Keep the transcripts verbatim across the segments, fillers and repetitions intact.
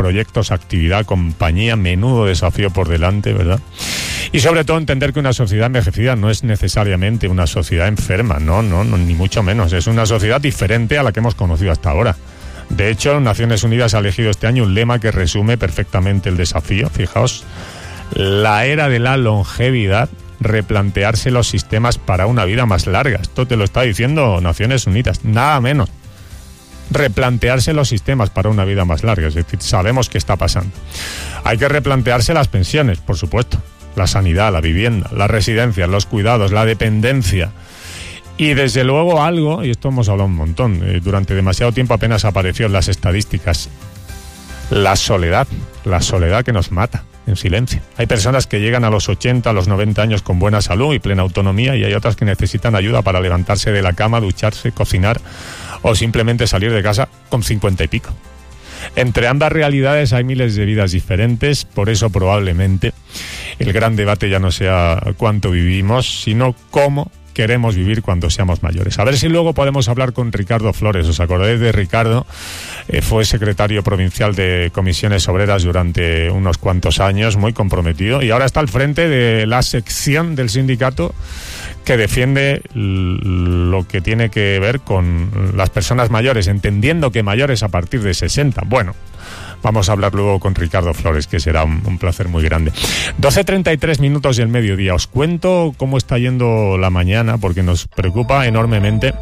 proyectos, actividad, compañía, menudo desafío por delante, ¿verdad? Y sobre todo entender que una sociedad envejecida no es necesariamente una sociedad enferma, no, no, no, ni mucho menos. Es una sociedad diferente a la que hemos conocido hasta ahora. De hecho, Naciones Unidas ha elegido este año un lema que resume perfectamente el desafío. Fijaos, la era de la longevidad, replantearse los sistemas para una vida más larga. Esto te lo está diciendo Naciones Unidas, nada menos. Replantearse los sistemas para una vida más larga, es decir, sabemos qué está pasando. Hay que replantearse las pensiones, por supuesto, la sanidad, la vivienda, las residencias, los cuidados, la dependencia. Y desde luego algo, y esto hemos hablado un montón, eh, durante demasiado tiempo apenas apareció en las estadísticas, la soledad, la soledad que nos mata en silencio. Hay personas que llegan a los ochenta, a los noventa años con buena salud y plena autonomía, y hay otras que necesitan ayuda para levantarse de la cama, ducharse, cocinar o simplemente salir de casa con cincuenta y pico. Entre ambas realidades hay miles de vidas diferentes, por eso probablemente el gran debate ya no sea cuánto vivimos, sino cómo queremos vivir cuando seamos mayores. A ver si luego podemos hablar con Ricardo Flores. ¿Os acordáis de Ricardo? Eh, fue secretario provincial de Comisiones Obreras durante unos cuantos años, muy comprometido, y ahora está al frente de la sección del sindicato que defiende lo que tiene que ver con las personas mayores, entendiendo que mayores a partir de sesenta. Bueno, vamos a hablar luego con Ricardo Flores, que será un, un placer muy grande. doce treinta y tres minutos del mediodía. Os cuento cómo está yendo la mañana, porque nos preocupa enormemente.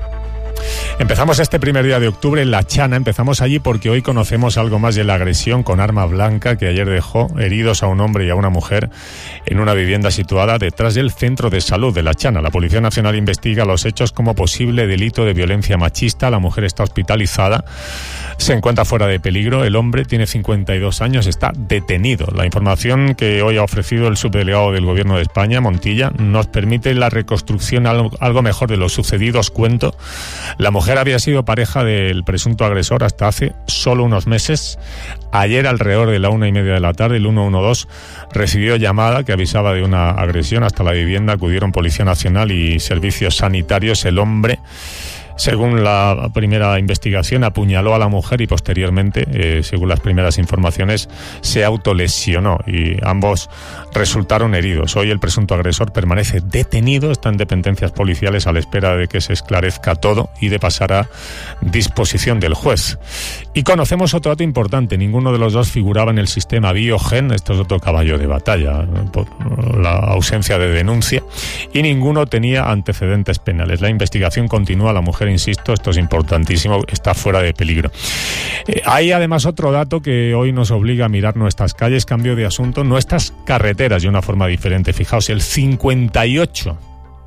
Empezamos este primer día de octubre en La Chana. Empezamos allí porque hoy conocemos algo más de la agresión con arma blanca que ayer dejó heridos a un hombre y a una mujer en una vivienda situada detrás del Centro de Salud de La Chana. La Policía Nacional investiga los hechos como posible delito de violencia machista. La mujer está hospitalizada, se encuentra fuera de peligro. El hombre tiene cincuenta y dos años, está detenido. La información que hoy ha ofrecido el subdelegado del Gobierno de España, Montilla, nos permite la reconstrucción algo, algo mejor de lo sucedido. Os cuento. La mujer había sido pareja del presunto agresor hasta hace solo unos meses. Ayer, alrededor de la una y media de la tarde, el ciento doce recibió llamada que avisaba de una agresión. Hasta la vivienda acudieron Policía Nacional y servicios sanitarios. El hombre, según la primera investigación, apuñaló a la mujer y posteriormente, eh, según las primeras informaciones, se autolesionó y ambos resultaron heridos. Hoy el presunto agresor permanece detenido, está en dependencias policiales a la espera de que se esclarezca todo y de pasar a disposición del juez. Y conocemos otro dato importante: ninguno de los dos figuraba en el sistema Biogen. Esto es otro caballo de batalla por la ausencia de denuncia, y ninguno tenía antecedentes penales. La investigación continúa. La mujer, insisto, esto es importantísimo, está fuera de peligro. Eh, hay además otro dato que hoy nos obliga a mirar nuestras calles, cambio de asunto, nuestras carreteras de una forma diferente. Fijaos, el cincuenta y ocho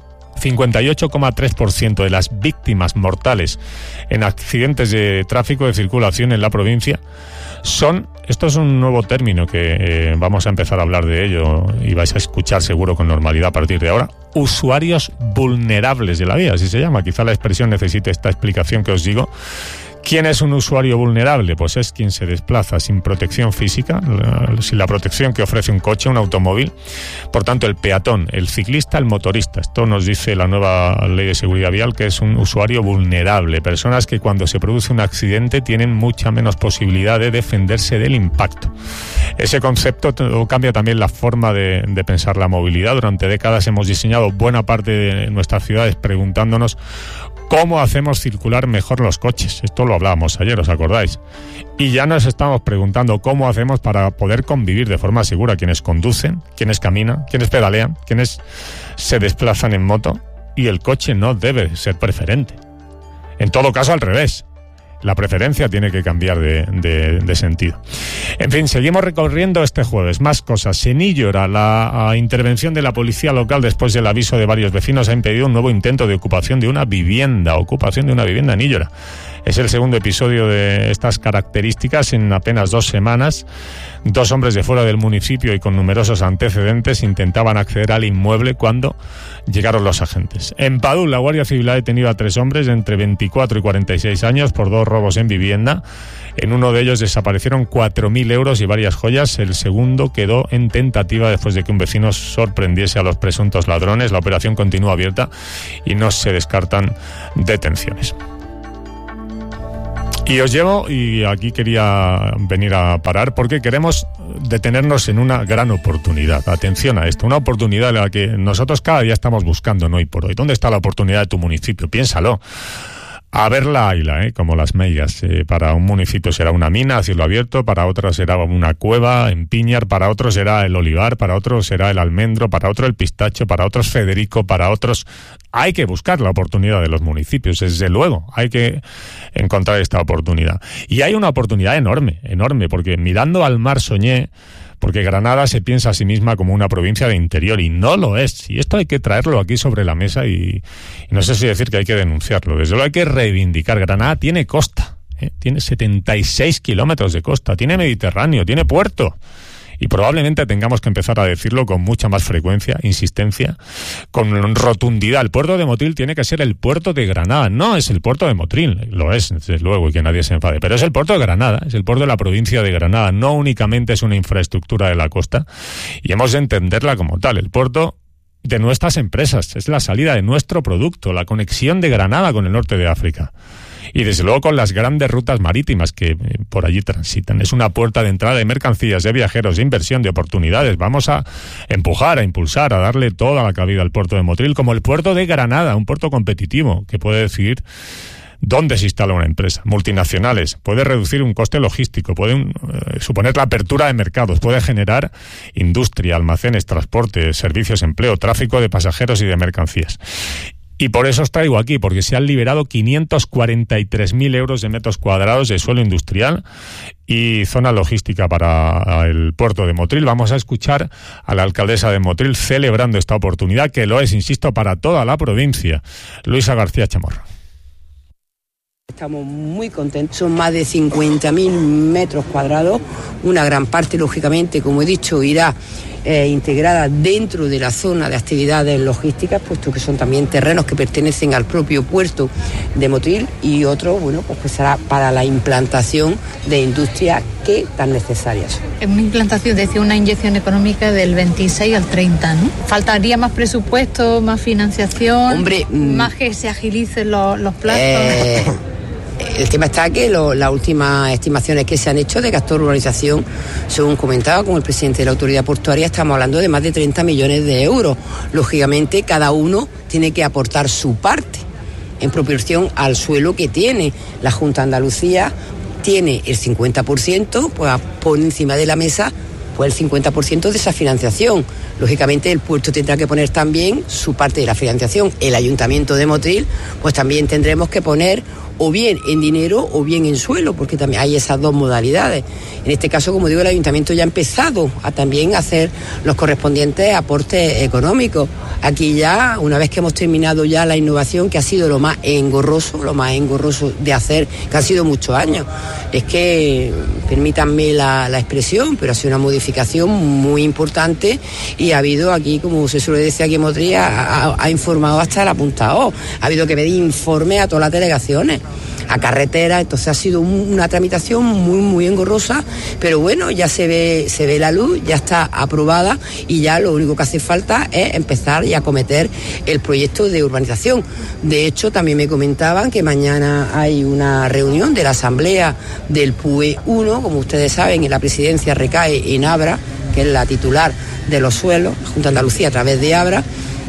coma tres por ciento de las víctimas mortales en accidentes de tráfico de circulación en la provincia son, esto es un nuevo término que eh, vamos a empezar a hablar de ello y vais a escuchar seguro con normalidad a partir de ahora, usuarios vulnerables de la vía, así se llama. Quizá la expresión necesite esta explicación que os digo. ¿Quién es un usuario vulnerable? Pues es quien se desplaza sin protección física, sin la protección que ofrece un coche, un automóvil. Por tanto, el peatón, el ciclista, el motorista. Esto nos dice la nueva Ley de Seguridad Vial, que es un usuario vulnerable. Personas que cuando se produce un accidente tienen mucha menos posibilidad de defenderse del impacto. Ese concepto cambia también la forma de, de pensar la movilidad. Durante décadas hemos diseñado buena parte de nuestras ciudades preguntándonos ¿cómo hacemos circular mejor los coches? Esto lo hablábamos ayer, ¿os acordáis? Y ya nos estamos preguntando cómo hacemos para poder convivir de forma segura quienes conducen, quienes caminan, quienes pedalean, quienes se desplazan en moto. Y el coche no debe ser preferente. En todo caso, al revés. La preferencia tiene que cambiar de, de, de sentido. En fin, seguimos recorriendo este jueves. Más cosas. En Illora, la intervención de la policía local después del aviso de varios vecinos ha impedido un nuevo intento de ocupación de una vivienda. Ocupación de una vivienda en Illora. Es el segundo episodio de estas características en apenas dos semanas. Dos hombres de fuera del municipio y con numerosos antecedentes intentaban acceder al inmueble cuando llegaron los agentes. En Padul, la Guardia Civil ha detenido a tres hombres de entre veinticuatro y cuarenta y seis años por dos robos en vivienda. En uno de ellos desaparecieron cuatro mil euros y varias joyas. El segundo quedó en tentativa después de que un vecino sorprendiese a los presuntos ladrones. La operación continúa abierta y no se descartan detenciones. Y os llevo, y aquí quería venir a parar, porque queremos detenernos en una gran oportunidad. Atención a esto, una oportunidad en la que nosotros cada día estamos buscando, no hoy por hoy. ¿Dónde está la oportunidad de tu municipio? Piénsalo. A verla, hayla, ¿eh? Como las meigas. Eh, para un municipio será una mina a cielo abierto, para otro será una cueva en Piñar, para otro será el olivar, para otro será el almendro, para otro el pistacho, para otros Federico, para otros... Hay que buscar la oportunidad de los municipios, desde luego, hay que encontrar esta oportunidad. Y hay una oportunidad enorme, enorme, porque mirando al mar soñé, porque Granada se piensa a sí misma como una provincia de interior y no lo es. Y esto hay que traerlo aquí sobre la mesa y, y no sé si decir que hay que denunciarlo. Desde luego hay que reivindicar. Granada tiene costa, ¿eh? Tiene setenta y seis kilómetros de costa, tiene Mediterráneo, tiene puerto. Y probablemente tengamos que empezar a decirlo con mucha más frecuencia, insistencia, con rotundidad. El puerto de Motril tiene que ser el puerto de Granada, no es el puerto de Motril, lo es, desde luego, y que nadie se enfade, pero es el puerto de Granada, es el puerto de la provincia de Granada, no únicamente es una infraestructura de la costa, y hemos de entenderla como tal. El puerto de nuestras empresas, es la salida de nuestro producto, la conexión de Granada con el norte de África. Y desde luego con las grandes rutas marítimas que eh, por allí transitan. Es una puerta de entrada de mercancías, de viajeros, de inversión, de oportunidades. Vamos a empujar, a impulsar, a darle toda la cabida al puerto de Motril, como el puerto de Granada, un puerto competitivo que puede decidir dónde se instala una empresa. Multinacionales, puede reducir un coste logístico, puede eh, suponer la apertura de mercados, puede generar industria, almacenes, transporte, servicios, empleo, tráfico de pasajeros y de mercancías. Y por eso os traigo aquí, porque se han liberado quinientos cuarenta y tres mil euros de metros cuadrados de suelo industrial y zona logística para el puerto de Motril. Vamos a escuchar a la alcaldesa de Motril celebrando esta oportunidad, que lo es, insisto, para toda la provincia. Luisa García Chamorro. Estamos muy contentos, son más de cincuenta mil metros cuadrados, una gran parte, lógicamente, como he dicho, irá eh, integrada dentro de la zona de actividades logísticas, puesto que son también terrenos que pertenecen al propio puerto de Motril, y otro, bueno, pues, pues será para la implantación de industrias que tan necesarias son. Es una implantación, decía, una inyección económica del veintiséis al treinta, ¿no? ¿Faltaría más presupuesto, más financiación? Hombre, más que se agilicen los, los plazos. Eh... El tema está que lo, las últimas estimaciones que se han hecho de gasto de urbanización, según comentaba con el presidente de la autoridad portuaria, estamos hablando de más de treinta millones de euros. Lógicamente, cada uno tiene que aportar su parte en proporción al suelo que tiene. La Junta de Andalucía tiene el cincuenta por ciento, pues pone encima de la mesa pues el cincuenta por ciento de esa financiación. Lógicamente el puerto tendrá que poner también su parte de la financiación. El Ayuntamiento de Motril, pues también tendremos que poner o bien en dinero o bien en suelo, porque también hay esas dos modalidades. En este caso, como digo, el Ayuntamiento ya ha empezado a también hacer los correspondientes aportes económicos. Aquí ya, una vez que hemos terminado ya la innovación, que ha sido lo más engorroso, lo más engorroso de hacer, que han sido muchos años, es que, permítanme la, la expresión, pero ha sido una modificación muy importante y ha habido aquí, como se suele decir aquí en Motril, ha, ha, ha informado hasta el apuntado, ha habido que pedir informes a todas las delegaciones, a carretera, entonces ha sido una tramitación muy muy engorrosa, pero bueno, ya se ve se ve la luz, ya está aprobada y ya lo único que hace falta es empezar y acometer el proyecto de urbanización. De hecho, también me comentaban que mañana hay una reunión de la asamblea del P U E uno, como ustedes saben, en la presidencia recae en Abra, que es la titular de los suelos, la Junta de Andalucía a través de Abra.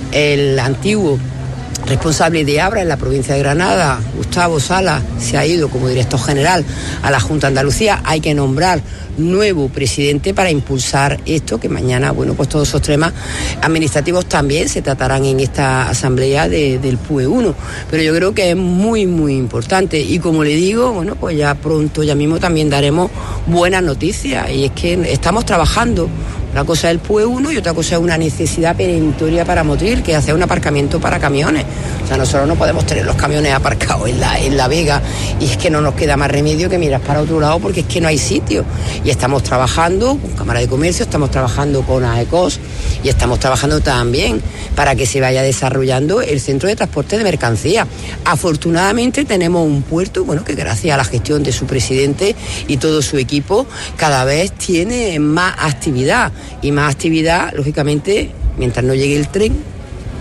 El antiguo responsable de Abra en la provincia de Granada, Gustavo Sala, se ha ido como director general a la Junta de Andalucía. Hay que nombrar nuevo presidente para impulsar esto, que mañana, bueno, pues todos esos temas administrativos también se tratarán en esta asamblea de, del P U E uno. Pero yo creo que es muy, muy importante. Y como le digo, bueno, pues ya pronto, ya mismo también daremos buenas noticias. Y es que estamos trabajando. Una cosa es el P U E uno y otra cosa es una necesidad perentoria para Motril, que es hacer un aparcamiento para camiones. O sea, nosotros no podemos tener los camiones aparcados en la, en la Vega, y es que no nos queda más remedio que mirar para otro lado, porque es que no hay sitio. Y estamos trabajando con Cámara de Comercio, estamos trabajando con AECOS y estamos trabajando también para que se vaya desarrollando el centro de transporte de mercancías. Afortunadamente tenemos un puerto, bueno, que gracias a la gestión de su presidente y todo su equipo cada vez tiene más actividad. Y más actividad, lógicamente, mientras no llegue el tren. Cuando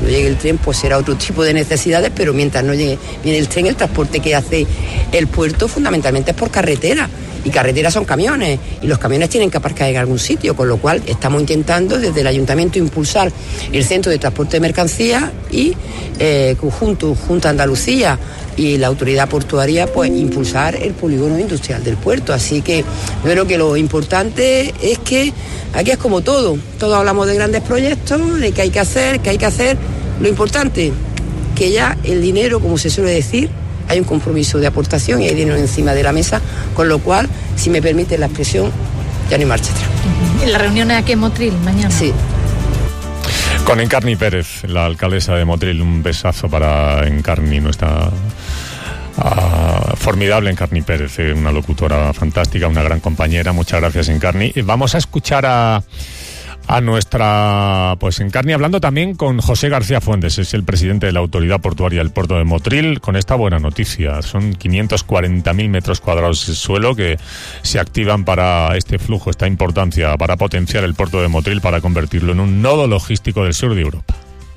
llegue el tren, pues será otro tipo de necesidades, pero mientras no llegue viene el tren, el transporte que hace el puerto fundamentalmente es por carretera. Y carreteras son camiones, y los camiones tienen que aparcar en algún sitio, con lo cual estamos intentando desde el Ayuntamiento impulsar el Centro de Transporte de Mercancías y eh, junto, junto a Andalucía y la Autoridad Portuaria, pues impulsar el polígono industrial del puerto. Así que yo creo que lo importante es que aquí es como todo, todos hablamos de grandes proyectos, de qué hay que hacer, qué hay que hacer. Lo importante, que ya el dinero, como se suele decir, hay un compromiso de aportación y hay dinero encima de la mesa, con lo cual, si me permite la expresión, ya no hay marcha atrás. ¿La reunión es aquí en Motril mañana? Sí. Con Encarni Pérez, la alcaldesa de Motril, un besazo para Encarni, nuestra uh, formidable Encarni Pérez, una locutora fantástica, una gran compañera. Muchas gracias, Encarni. Vamos a escuchar a... a nuestra, pues Encarni, hablando también con José García Fuentes, es el presidente de la Autoridad Portuaria del Puerto de Motril, con esta buena noticia. Son quinientos cuarenta mil metros cuadrados de suelo que se activan para este flujo, esta importancia, para potenciar el puerto de Motril, para convertirlo en un nodo logístico del sur de Europa.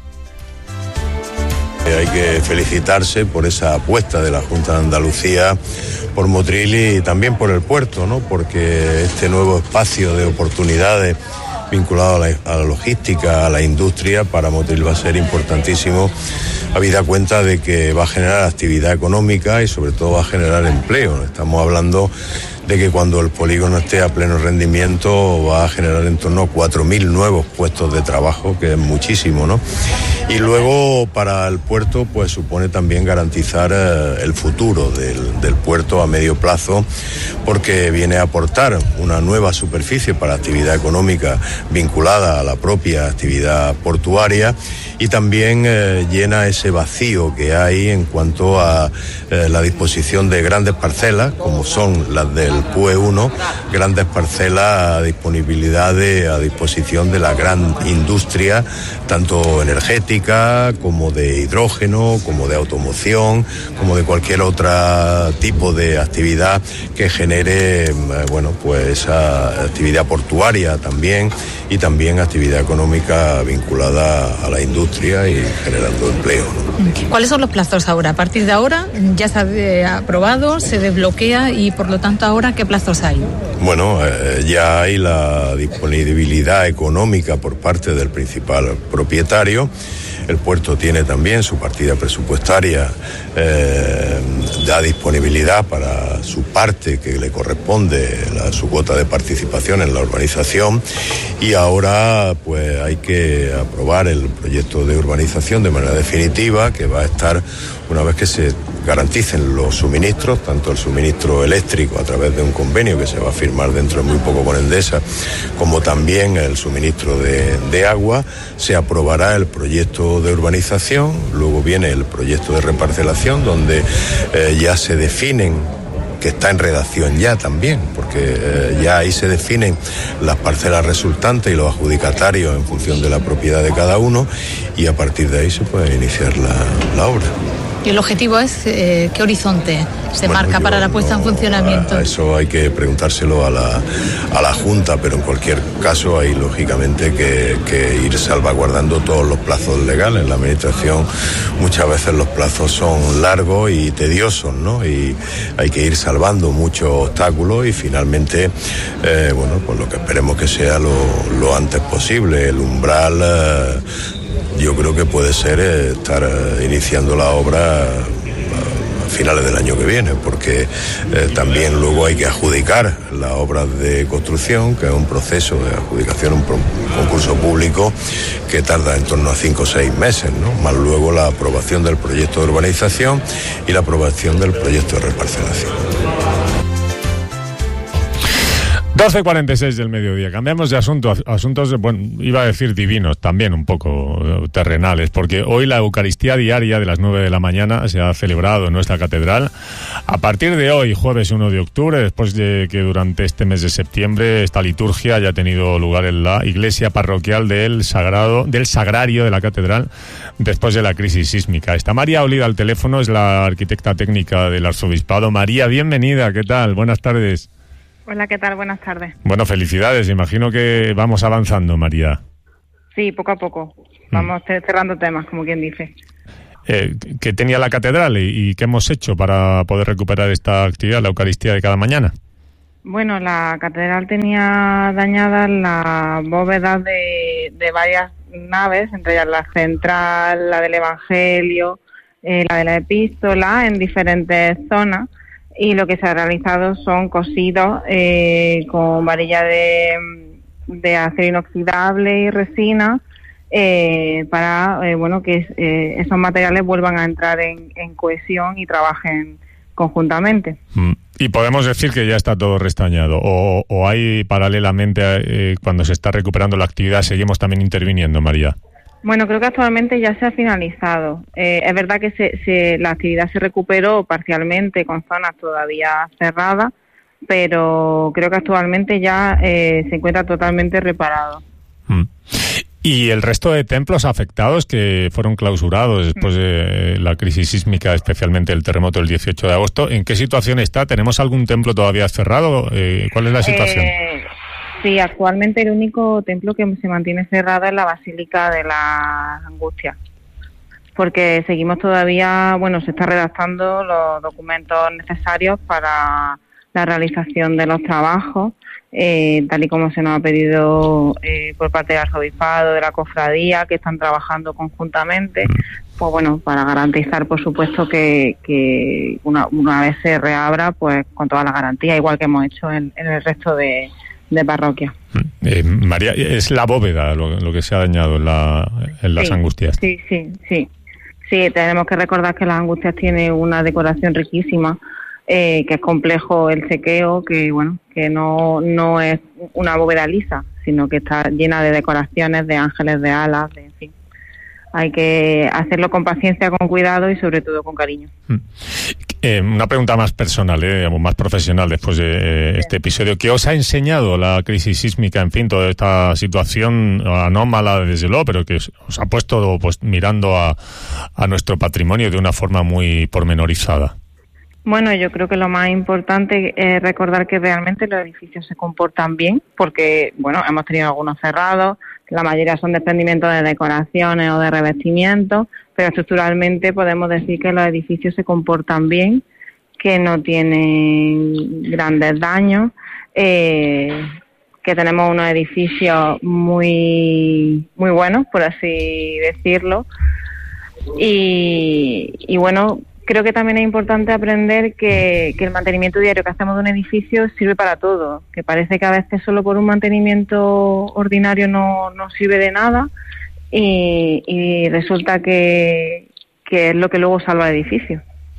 Hay que felicitarse por esa apuesta de la Junta de Andalucía por Motril y también por el puerto, ¿no? Porque este nuevo espacio de oportunidades vinculado a la, a la logística, a la industria, para Motril va a ser importantísimo, habida cuenta de que va a generar actividad económica y sobre todo va a generar empleo. Estamos hablando de que cuando el polígono esté a pleno rendimiento va a generar en torno a cuatro mil nuevos puestos de trabajo, que es muchísimo, ¿no? Y luego para el puerto pues supone también garantizar eh, el futuro del, del puerto a medio plazo, porque viene a aportar una nueva superficie para actividad económica vinculada a la propia actividad portuaria y también eh, llena ese vacío que hay en cuanto a eh, la disposición de grandes parcelas, como son las del P U E uno, grandes parcelas a disponibilidad de, a disposición de la gran industria, tanto energética como de hidrógeno, como de automoción, como de cualquier otro tipo de actividad que genere, eh, bueno, pues esa actividad portuaria también y también actividad económica vinculada a la industria y generando empleo, ¿no? ¿Cuáles son los plazos ahora? A partir de ahora ya se ha aprobado, se desbloquea y por lo tanto ahora ¿qué plazos hay? Bueno, eh, ya hay la disponibilidad económica por parte del principal propietario. El puerto tiene también su partida presupuestaria, eh, da disponibilidad para su parte que le corresponde, la, su cuota de participación en la urbanización, y ahora pues hay que aprobar el proyecto de urbanización de manera definitiva, que va a estar una vez que se garanticen los suministros, tanto el suministro eléctrico a través de un convenio que se va a firmar dentro de muy poco con Endesa, como también el suministro de, de agua. Se aprobará el proyecto de urbanización, luego viene el proyecto de reparcelación, donde eh, ya se definen, que está en redacción ya también, porque eh, ya ahí se definen las parcelas resultantes y los adjudicatarios en función de la propiedad de cada uno, y a partir de ahí se puede iniciar la, la obra. ¿Y el objetivo es eh, qué horizonte se bueno, marca para la puesta no, en funcionamiento? A, a eso hay que preguntárselo a la, a la Junta, pero en cualquier caso hay lógicamente que, que ir salvaguardando todos los plazos legales. En la administración muchas veces los plazos son largos y tediosos, ¿no? Y hay que ir salvando muchos obstáculos y finalmente, eh, bueno, pues lo que esperemos que sea lo, lo antes posible. El umbral... Eh, Yo creo que puede ser eh, estar eh, iniciando la obra a finales del año que viene, porque eh, también luego hay que adjudicar las obras de construcción, que es un proceso de adjudicación, un, pro, un concurso público que tarda en torno a cinco o seis meses, ¿no? Más luego la aprobación del proyecto de urbanización y la aprobación del proyecto de reparcelación. doce cuarenta y seis del mediodía. Cambiamos de asunto, asuntos, bueno, iba a decir divinos, también un poco terrenales, porque hoy la Eucaristía diaria de las nueve de la mañana se ha celebrado en nuestra catedral. A partir de hoy, jueves uno de octubre, después de que durante este mes de septiembre esta liturgia haya tenido lugar en la iglesia parroquial del Sagrado, del Sagrario de la catedral, después de la crisis sísmica. Está María Olida al teléfono, es la arquitecta técnica del arzobispado. María, bienvenida, ¿qué tal? Buenas tardes. Hola, ¿qué tal? Buenas tardes. Bueno, felicidades. Imagino que vamos avanzando, María. Sí, poco a poco. Vamos mm. cerrando temas, como quien dice. Eh, ¿Qué tenía la catedral y, y qué hemos hecho para poder recuperar esta actividad, la Eucaristía de cada mañana? Bueno, la catedral tenía dañadas las bóvedas de, de varias naves, entre ellas la central, la del Evangelio, eh, la de la Epístola, en diferentes zonas, y lo que se ha realizado son cosidos eh, con varilla de, de acero inoxidable y resina, eh, para eh, bueno que eh, esos materiales vuelvan a entrar en, en cohesión y trabajen conjuntamente. Mm. Y podemos decir que ya está todo restañado, o, o hay paralelamente, eh, cuando se está recuperando la actividad, seguimos también interviniendo, María. Bueno, creo que actualmente ya se ha finalizado. Eh, es verdad que se, se, la actividad se recuperó parcialmente con zonas todavía cerradas, pero creo que actualmente ya eh, se encuentra totalmente reparado. Mm. ¿Y el resto de templos afectados que fueron clausurados después de la crisis sísmica, especialmente el terremoto del dieciocho de agosto, en qué situación está? ¿Tenemos algún templo todavía cerrado? Eh, ¿Cuál es la situación? Eh, sí, actualmente el único templo que se mantiene cerrado es la Basílica de la Angustia, porque seguimos todavía, bueno, se está redactando los documentos necesarios para la realización de los trabajos, Eh, tal y como se nos ha pedido eh, por parte del arzobispado, de la cofradía, que están trabajando conjuntamente, pues bueno, para garantizar, por supuesto, que, que una, una vez se reabra, pues con toda la garantía, igual que hemos hecho en, en el resto de, de parroquias. Eh, María, es la bóveda lo, lo que se ha dañado en, la, en las sí, Angustias. Sí, sí, sí. Sí, tenemos que recordar que las Angustias tiene una decoración riquísima, Eh, que es complejo el chequeo, que bueno, que no no es una bóveda lisa, sino que está llena de decoraciones, de ángeles, de alas, de, en fin. Hay que hacerlo con paciencia, con cuidado y sobre todo con cariño. Eh, una pregunta más personal, eh, más profesional después de eh, este episodio. ¿Qué os ha enseñado la crisis sísmica, en fin, toda esta situación anómala, desde luego, pero que os ha puesto pues mirando a, a nuestro patrimonio de una forma muy pormenorizada? Bueno, yo creo que lo más importante es recordar que realmente los edificios se comportan bien, porque, bueno, hemos tenido algunos cerrados, la mayoría son desprendimientos de decoraciones o de revestimientos, pero estructuralmente podemos decir que los edificios se comportan bien, que no tienen grandes daños, eh, que tenemos unos edificios muy, muy buenos, por así decirlo, y, y bueno, creo que también es importante aprender que, que el mantenimiento diario que hacemos de un edificio sirve para todo, que parece que a veces solo por un mantenimiento ordinario no, no sirve de nada y, y resulta que, que es lo que luego salva el edificio.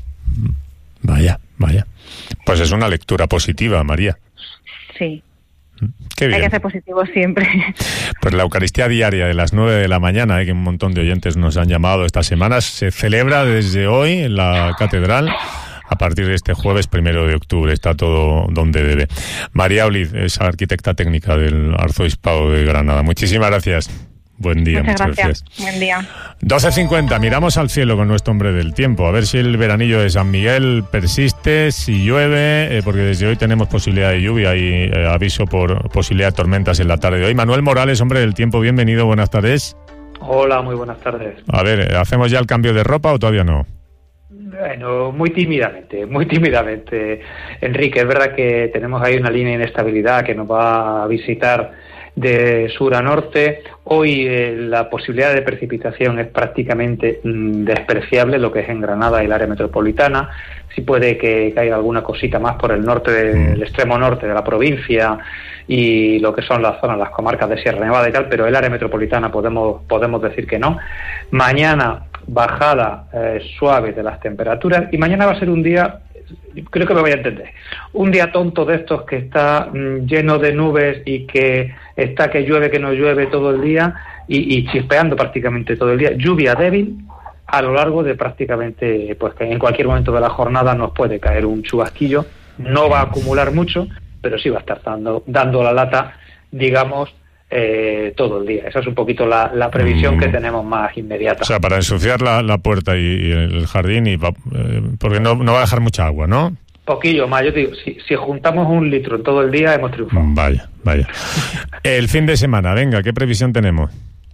Vaya, vaya. Pues es una lectura positiva, María. Sí. Qué bien. Hay que ser positivo siempre. Pues la Eucaristía diaria de las nueve de la mañana, eh, que un montón de oyentes nos han llamado estas semanas, se celebra desde hoy en la catedral a partir de este jueves primero de octubre. Está todo donde debe. María Oliz es arquitecta técnica del Arzobispado de Granada. Muchísimas gracias. Buen día, muchas, muchas gracias. gracias. Buen día. doce cincuenta, miramos al cielo con nuestro hombre del tiempo, a ver si el veranillo de San Miguel persiste, si llueve, eh, porque desde hoy tenemos posibilidad de lluvia y eh, aviso por posibilidad de tormentas en la tarde de hoy. Manuel Morales, hombre del tiempo, bienvenido, buenas tardes. Hola, muy buenas tardes. A ver, ¿hacemos ya el cambio de ropa o todavía no? Bueno, muy tímidamente, muy tímidamente. Enrique, es verdad que tenemos ahí una línea de inestabilidad que nos va a visitar de sur a norte. Hoy eh, la posibilidad de precipitación es prácticamente mm, despreciable, lo que es en Granada y el área metropolitana. Sí puede que caiga alguna cosita más por el norte, del extremo norte de la provincia y lo que son las zonas, las comarcas de Sierra Nevada y tal, pero el área metropolitana podemos podemos decir que no. Mañana bajada eh, suave de las temperaturas y mañana va a ser un día, creo que me voy a entender, un día tonto de estos que está mmm, lleno de nubes y que está que llueve, que no llueve todo el día y, y chispeando prácticamente todo el día, lluvia débil a lo largo de prácticamente, pues que en cualquier momento de la jornada nos puede caer un chubasquillo, no va a acumular mucho, pero sí va a estar dando, dando la lata, digamos, eh, todo el día. Esa es un poquito la, la previsión mm. que tenemos más inmediata. O sea, para ensuciar la, la puerta y, y el jardín, y eh, porque no, no va a dejar mucha agua, ¿no? Poquillo más, yo te digo, si, si juntamos un litro en todo el día, hemos triunfado. Vaya, vaya. El fin de semana, venga, ¿qué previsión tenemos?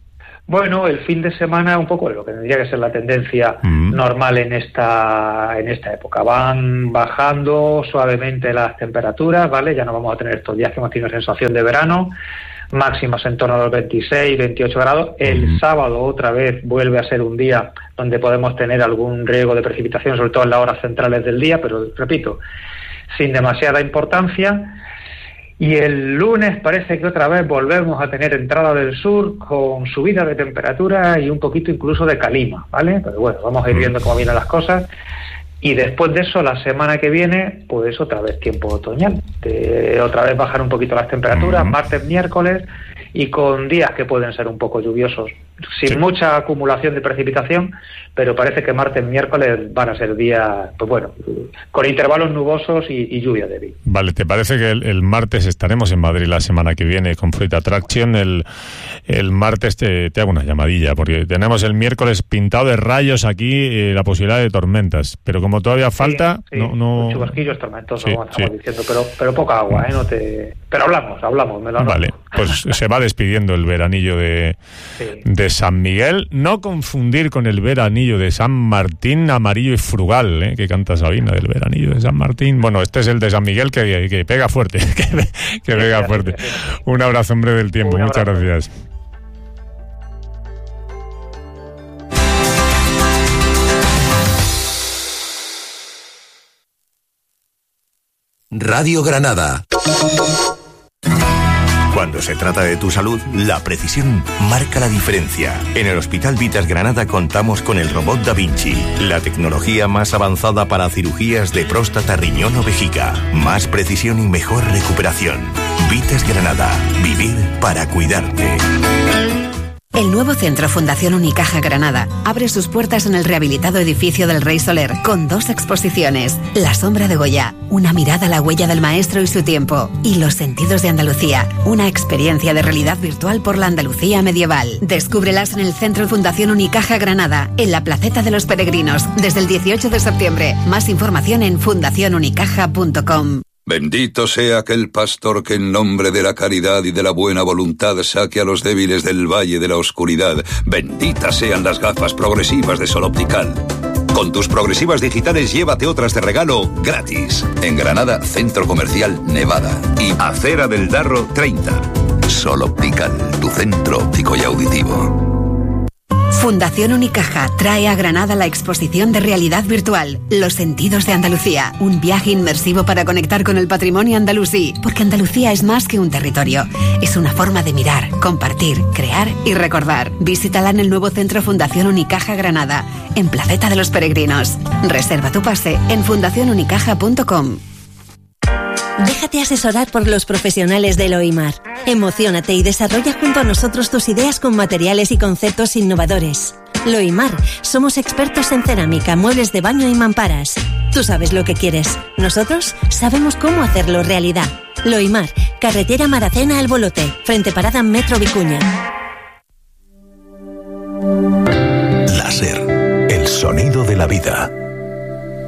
Bueno, el fin de semana un poco lo que tendría que ser la tendencia mm. normal en esta en esta época. Van bajando suavemente las temperaturas, ¿vale? Ya no vamos a tener estos días que hemos tenido sensación de verano, máximas en torno a los veintiséis, veintiocho grados. El mm. sábado otra vez vuelve a ser un día donde podemos tener algún riesgo de precipitación, sobre todo en las horas centrales del día, pero repito, sin demasiada importancia. Y el lunes parece que otra vez volvemos a tener entrada del sur con subida de temperatura y un poquito incluso de calima, ¿vale? Pero bueno, vamos a ir viendo cómo vienen las cosas. Y después de eso, la semana que viene, pues otra vez tiempo otoñal. De, otra vez bajar un poquito las temperaturas, martes, miércoles, y con días que pueden ser un poco lluviosos, sin sí. mucha acumulación de precipitación, pero parece que martes, miércoles van a ser días, pues bueno, con intervalos nubosos y, y lluvia débil. Vale, ¿te parece que el, el martes estaremos en Madrid la semana que viene con Fruit Attraction? El, el martes te, te hago una llamadilla, porque tenemos el miércoles pintado de rayos aquí, eh, la posibilidad de tormentas, pero como todavía falta... Sí, sí, no, no... chubasquillos tormentosos, sí, como estamos sí. diciendo, pero, pero poca agua, ¿eh? No te... Pero hablamos, hablamos, me lo anoto. Vale, pues se va despidiendo el veranillo de, sí. de San Miguel. No confundir con el veranillo de San Martín, amarillo y frugal, ¿eh? Que canta Sabina, del veranillo de San Martín. Bueno, este es el de San Miguel que, que pega fuerte, que, que pega fuerte. Un abrazo, hombre del tiempo. Muchas gracias. Radio Granada. Cuando se trata de tu salud, la precisión marca la diferencia. En el Hospital Vitas Granada contamos con el robot Da Vinci, la tecnología más avanzada para cirugías de próstata, riñón o vejiga. Más precisión y mejor recuperación. Vitas Granada. Vivir para cuidarte. El nuevo centro Fundación Unicaja Granada abre sus puertas en el rehabilitado edificio del Rey Soler con dos exposiciones: La sombra de Goya, una mirada a la huella del maestro y su tiempo, y Los sentidos de Andalucía, una experiencia de realidad virtual por la Andalucía medieval. Descúbrelas en el centro Fundación Unicaja Granada, en la Placeta de los Peregrinos, desde el dieciocho de septiembre. Más información en fundación unicaja punto com. Bendito sea aquel pastor que en nombre de la caridad y de la buena voluntad saque a los débiles del valle de la oscuridad. Benditas sean las gafas progresivas de Sol Optical. Con tus progresivas digitales llévate otras de regalo gratis. En Granada, Centro Comercial Nevada y Acera del Darro treinta. Sol Optical, tu centro óptico y auditivo. Fundación Unicaja trae a Granada la exposición de realidad virtual Los sentidos de Andalucía, un viaje inmersivo para conectar con el patrimonio andalusí, porque Andalucía es más que un territorio, es una forma de mirar, compartir, crear y recordar. Visítala en el nuevo centro Fundación Unicaja Granada, en Placeta de los Peregrinos. Reserva tu pase en fundación unicaja punto com. Déjate asesorar por los profesionales de Loimar. Emociónate y desarrolla junto a nosotros tus ideas con materiales y conceptos innovadores. Loimar, somos expertos en cerámica, muebles de baño y mamparas. Tú sabes lo que quieres. Nosotros sabemos cómo hacerlo realidad. Loimar, carretera Maracena al Bolote, frente parada Metro Vicuña. Láser, el sonido de la vida.